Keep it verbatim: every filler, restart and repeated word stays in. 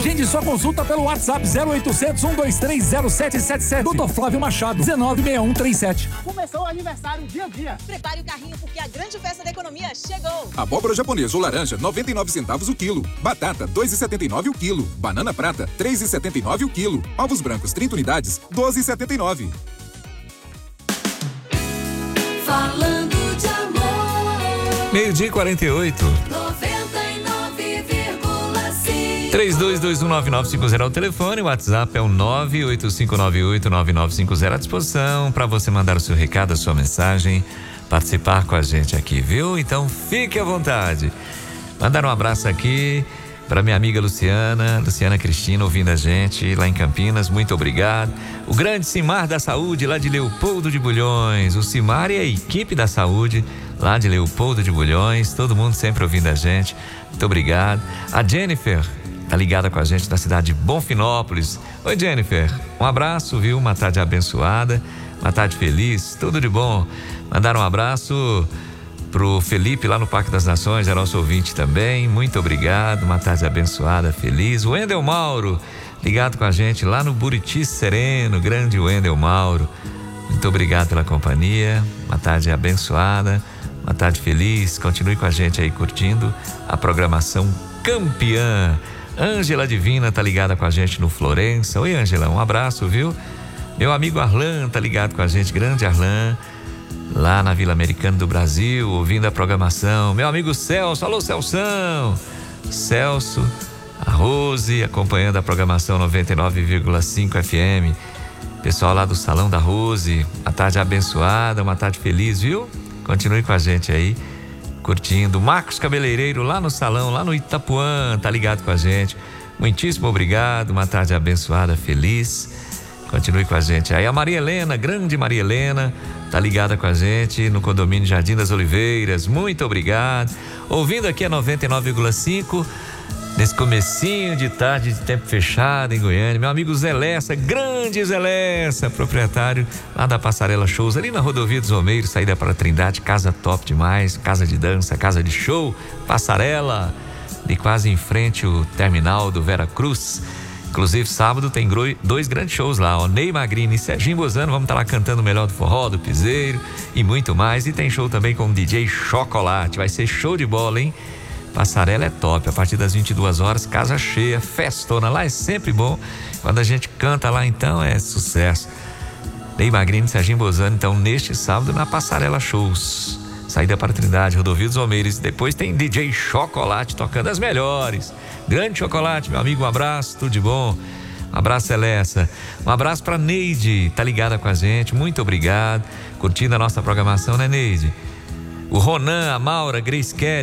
Agende sua consulta pelo WhatsApp zero oitocentos, um dois três, zero sete sete sete. doutor Flávio Machado, dezenove sessenta e um trinta e sete. Começou o aniversário dia a dia. Prepare o carrinho porque a grande festa da economia chegou. Abóbora japonesa ou laranja, noventa e nove centavos o quilo. Batata, dois reais e setenta e nove o quilo. Banana prata, três reais e setenta e nove o quilo. Ovos brancos, trinta unidades, doze reais e setenta e nove. Falando de amor. Meio-dia e quarenta e oito. noventa e nove vírgula cinco. três dois dois um nove nove cinco zero é o telefone, o WhatsApp é o nove oito cinco nove oito nove nove cinco zero à disposição para você mandar o seu recado, a sua mensagem, participar com a gente aqui, viu? Então fique à vontade. Mandar um abraço aqui para minha amiga Luciana, Luciana Cristina, ouvindo a gente lá em Campinas, muito obrigado. O grande Cimar da Saúde, lá de Leopoldo de Bulhões, o Cimar e a equipe da saúde, lá de Leopoldo de Bulhões, todo mundo sempre ouvindo a gente, muito obrigado. A Jennifer, tá ligada com a gente da cidade de Bonfinópolis. Oi, Jennifer, um abraço, viu? Uma tarde abençoada, uma tarde feliz, tudo de bom. Mandar um abraço pro Felipe lá no Parque das Nações, é nosso ouvinte também, muito obrigado, uma tarde abençoada, feliz. O Wendel Mauro, ligado com a gente lá no Buriti Sereno, grande Wendel Mauro, muito obrigado pela companhia, uma tarde abençoada, uma tarde feliz, continue com a gente aí curtindo a programação campeã. Ângela Divina tá ligada com a gente no Florença. Oi, Ângela, um abraço, viu? Meu amigo Arlan tá ligado com a gente, grande Arlan, lá na Vila Americana do Brasil, ouvindo a programação. Meu amigo Celso, alô Celção, Celso, a Rose, acompanhando a programação noventa e nove vírgula cinco F M. Pessoal lá do Salão da Rose, uma tarde abençoada, uma tarde feliz, viu? Continue com a gente aí, curtindo. Marcos Cabeleireiro lá no salão, lá no Itapuã, tá ligado com a gente. Muitíssimo obrigado, uma tarde abençoada, feliz. Continue com a gente aí. A Maria Helena, grande Maria Helena, tá ligada com a gente no condomínio Jardim das Oliveiras. Muito obrigado. Ouvindo aqui a noventa e nove vírgula cinco, nesse comecinho de tarde de tempo fechado em Goiânia. Meu amigo Zé Lessa, grande Zé Lessa, proprietário lá da Passarela Shows, ali na Rodovia dos Romeiros, saída para Trindade, casa top demais, casa de dança, casa de show, Passarela, de quase em frente o terminal do Vera Cruz. Inclusive, sábado tem dois grandes shows lá, ó, Ney Magrini e Serginho Bozano, vamos estar lá cantando o melhor do forró, do piseiro e muito mais. E tem show também com o D J Chocolate, vai ser show de bola, hein? Passarela é top, a partir das vinte e duas horas, casa cheia, festona, lá é sempre bom. Quando a gente canta lá, então, é sucesso. Ney Magrini e Serginho Bozano, então, neste sábado na Passarela Shows. Saída para Trindade, Rodovia dos Romeiros. Depois tem D J Chocolate tocando as melhores. Grande Chocolate, meu amigo, um abraço, tudo de bom. Um abraço, Celessa. Um abraço para Neide, tá ligada com a gente, muito obrigado. Curtindo a nossa programação, né, Neide? O Ronan, a Maura, Grace Kelly.